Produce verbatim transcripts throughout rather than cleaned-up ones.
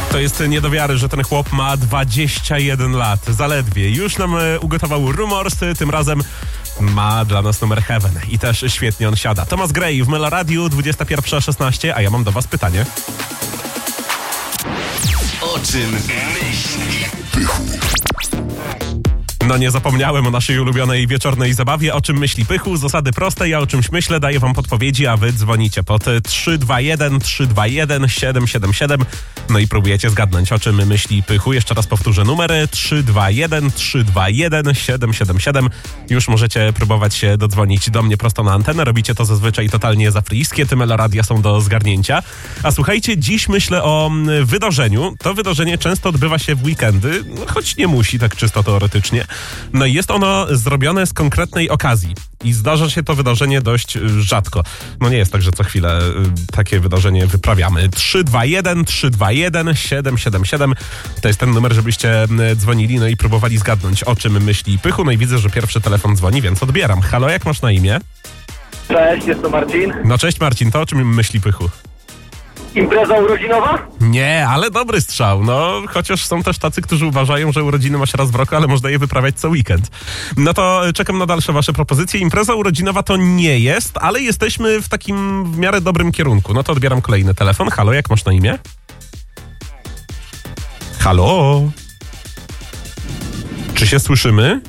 To jest nie do wiary, że ten chłop ma dwadzieścia jeden lat. Zaledwie. Już nam e, ugotował rumorsy, tym razem ma dla nas numer Heaven. I też świetnie on siada. Thomas Gray w Meloradiu, dwudziesta pierwsza szesnaście, a ja mam do was pytanie. O czym myśli Pychu? No nie zapomniałem o naszej ulubionej wieczornej zabawie. O czym myśli Pychu? Zasady proste. Ja o czymś myślę, daję wam podpowiedzi, a wy dzwonicie pod trzy dwa jeden trzy dwa jeden siedem siedem siedem. No i próbujecie zgadnąć, o czym myśli Pychu. Jeszcze raz powtórzę numery trzy dwa jeden trzy dwa jeden siedem siedem siedem. Już możecie próbować się dodzwonić do mnie prosto na antenę. Robicie to zazwyczaj totalnie za friskie. Te meloradia są do zgarnięcia. A słuchajcie, dziś myślę o wydarzeniu. To wydarzenie często odbywa się w weekendy, no, choć nie musi tak czysto teoretycznie. No i jest ono zrobione z konkretnej okazji. I zdarza się to wydarzenie dość rzadko. No nie jest tak, że co chwilę y, takie wydarzenie wyprawiamy. trzy dwa jeden trzy dwa jeden siedem siedem siedem. To jest ten numer, żebyście y, dzwonili, no i próbowali zgadnąć, o czym myśli Pychu. No i widzę, że pierwszy telefon dzwoni, więc odbieram. Halo, jak masz na imię? Cześć, jest to Marcin. No cześć Marcin, to o czym myśli Pychu? Impreza urodzinowa? Nie, ale dobry strzał. No, chociaż są też tacy, którzy uważają, że urodziny ma się raz w roku, ale można je wyprawiać co weekend. No to czekam na dalsze wasze propozycje. Impreza urodzinowa to nie jest, ale jesteśmy w takim w miarę dobrym kierunku. No to odbieram kolejny telefon. Halo, jak masz na imię? Halo? Czy się słyszymy?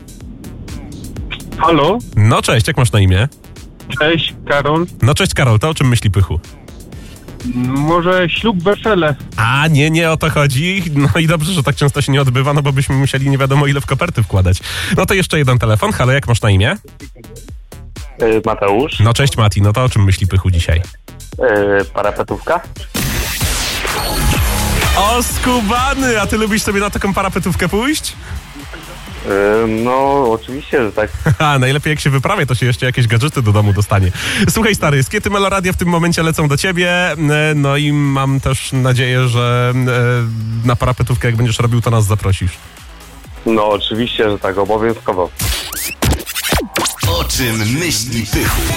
Halo? No cześć, jak masz na imię? Cześć, Karol. No cześć Karol, to o czym myśli Pychu? Może ślub, wesele? A, nie, nie o to chodzi. No i dobrze, że tak często się nie odbywa, no bo byśmy musieli nie wiadomo ile w koperty wkładać. No to jeszcze jeden telefon. Halo, jak masz na imię? Yy, Mateusz. No cześć Mati, no to o czym myśli Pychu dzisiaj? Yy, parapetówka. O, skubany! A ty lubisz sobie na taką parapetówkę pójść? Yy, no, oczywiście, że tak. A, najlepiej jak się wyprawia, to się jeszcze jakieś gadżety do domu dostanie. Słuchaj stary, skiety Meloradia w tym momencie lecą do ciebie, no i mam też nadzieję, że na parapetówkę jak będziesz robił, to nas zaprosisz. No, oczywiście, że tak, obowiązkowo. O czym myśli Pychu?